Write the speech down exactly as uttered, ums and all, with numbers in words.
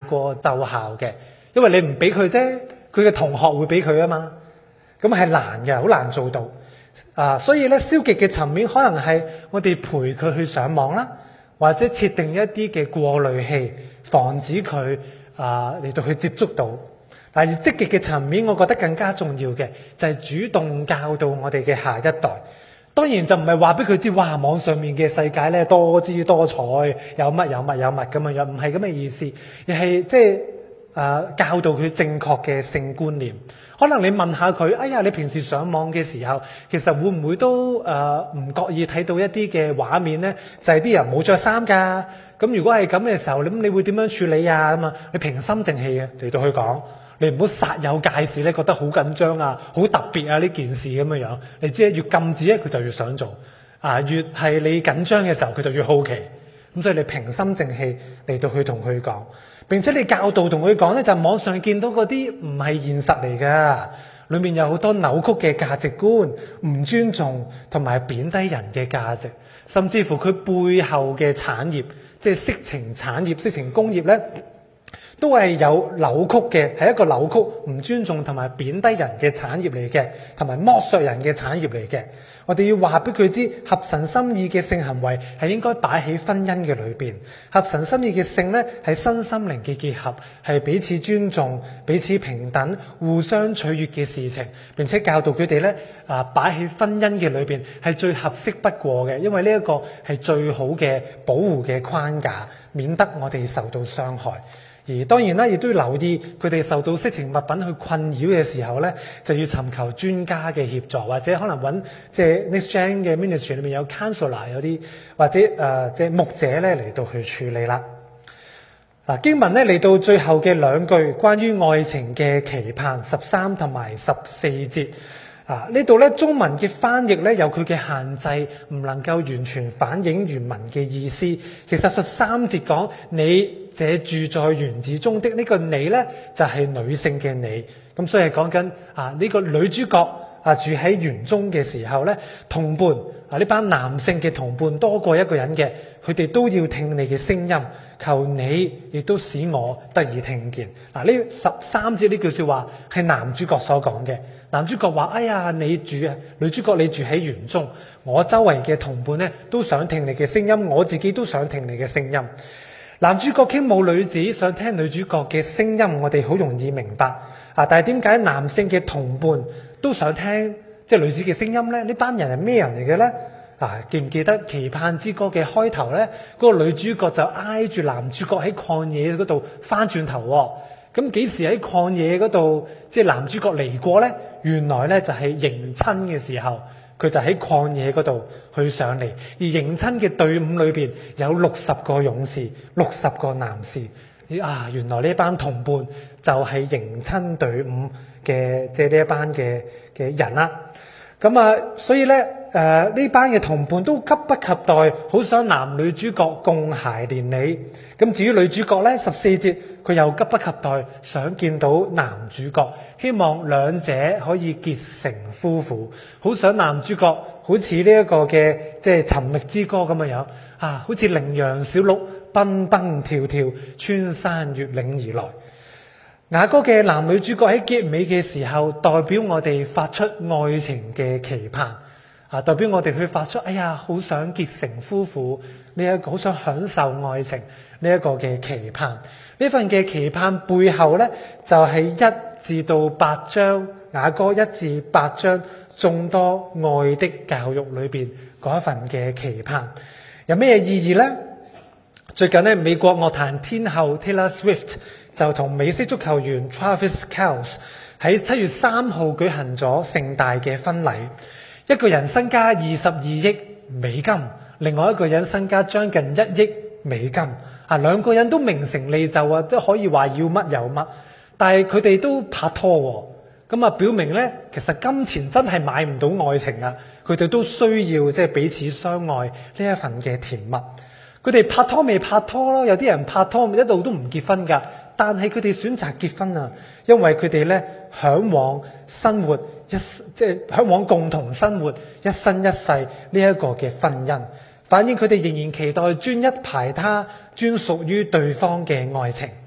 過奏效嘅，因為你唔俾佢啫，佢嘅同學會俾佢啊嘛，咁係難嘅，好難做到啊。所以咧，消極嘅層面可能係我哋陪佢去上網啦，或者設定一啲嘅過濾器，防止佢啊嚟到去接觸到。但係積極嘅層面，我覺得更加重要嘅就係主動教導我哋嘅下一代。當然就唔係話俾佢知，哇！網上面嘅世界咧多姿多彩，有乜有乜有乜咁樣樣，唔係咁嘅意思，而係即係誒教導佢正確嘅性觀念。可能你問下佢，哎呀，你平時上網嘅時候，其實會唔會都誒唔覺意睇到一啲嘅畫面咧？就係啲人冇着衫㗎。咁如果係咁嘅時候，咁你會點樣處理啊？咁啊，你平心靜氣嘅嚟到去講。你唔好煞有介事咧，覺得好緊張啊，好特別啊呢件事咁樣樣。你知咧，越禁止咧，佢就越想做啊。越係你緊張嘅時候，佢就越好奇。咁所以你平心靜氣嚟到去同佢講，並且你教導同佢講咧，就係網上見到嗰啲唔係現實嚟噶，裏面有好多扭曲嘅價值觀、唔尊重同埋貶低人嘅價值，甚至乎佢背後嘅產業，即係色情產業、色情工業咧。都係有扭曲嘅，係一個扭曲、唔尊重同埋貶低人嘅產業嚟嘅，同埋剝削人嘅產業嚟嘅。我哋要話俾佢知，合神心意嘅性行為係應該擺喺婚姻嘅裏邊。合神心意嘅性咧，係身心靈嘅結合，係彼此尊重、彼此平等、互相取悅嘅事情。並且教導佢哋咧，啊擺喺婚姻嘅裏邊係最合適不過嘅，因為呢一個係最好嘅保護嘅框架，免得我哋受到傷害。而當然啦，亦都要留意佢哋受到色情物品去困擾嘅時候咧，就要尋求專家嘅協助，或者可能揾即係 Next Gen 嘅 Ministry 裏面有 counselor 有啲，或者誒即係牧者咧嚟到去處理啦。嗱，經文咧嚟到最後嘅兩句關於愛情嘅期盼，十三同埋十四節。啊！呢度咧中文嘅翻譯咧有佢嘅限制，唔能夠完全反映原文嘅意思。其實十三節講你這住在園子中的呢個你咧，就係女性嘅你。咁所以係講緊啊呢個女主角啊住喺園中嘅時候咧，同伴啊呢班男性嘅同伴多過一個人嘅，佢哋都要聽你嘅聲音，求你亦都使我得以聽見。嗱，呢十三節呢句說話係男主角所講嘅。男主角話：哎呀，你住女主角你住喺園中，我周圍嘅同伴咧都想聽你嘅聲音，我自己都想聽你嘅聲音。男主角傾慕女子，想聽女主角嘅聲音，我哋好容易明白啊！但係點解男性嘅同伴都想聽即係女子嘅聲音咧？呢班人係咩人嚟嘅咧？啊，記唔記得《期盼之歌》嘅開頭咧？嗰個女主角就挨住男主角喺曠野嗰度翻轉頭喎。咁幾時喺曠野嗰度，即係男主角嚟過咧？原來咧就係迎親嘅時候，佢就喺曠野嗰度去上嚟。而迎親嘅隊伍裏邊有六十個勇士，六十個男士。啊，原來呢班同伴就係迎親隊伍嘅，即係呢一班嘅嘅人啦。咁啊，所以咧，誒、呃、呢班嘅同伴都急不及待，好想男女主角共諧連理。咁至於女主角咧，十四節佢又急不及待，想見到男主角，希望兩者可以結成夫婦。好想男主角好似呢一個嘅即係尋覓之歌咁嘅樣啊，好似羚羊小鹿蹦蹦跳跳，穿山越嶺而來。雅歌嘅男女主角喺結尾嘅時候，代表我哋發出愛情嘅期盼啊！代表我哋去發出，哎呀，好想結成夫婦呢一個，好想享受愛情呢一個嘅期盼。呢份嘅期盼背後咧，就係一至到八章雅歌一至八章眾多愛的教育裏邊嗰一份嘅期盼，有咩意義咧？最近咧，美國樂壇天后 Taylor Swift 就同美式足球員 Travis Kelce 喺七月三號舉行咗盛大嘅婚禮。一個人身家二十二億美金，另外一個人身家將近一億美金。啊，兩個人都名成利就啊，都可以話要乜有乜。但係佢哋都拍拖喎，咁啊表明咧，其實金錢真係買唔到愛情啊。佢哋都需要即係彼此相愛呢一份嘅甜蜜。佢哋拍拖未拍拖咯，有啲人拍拖一路都唔結婚㗎，但係佢哋選擇結婚啊，因為佢哋咧嚮往生活一即係嚮往共同生活一生一世呢一個嘅婚姻，反映佢哋仍然期待專一排他、專屬於對方嘅愛情。